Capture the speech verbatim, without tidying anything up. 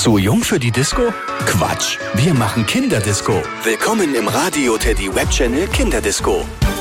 Zu jung für die Disco? Quatsch, wir machen Kinderdisco. Willkommen im Radio Teddy Webchannel Kinderdisco.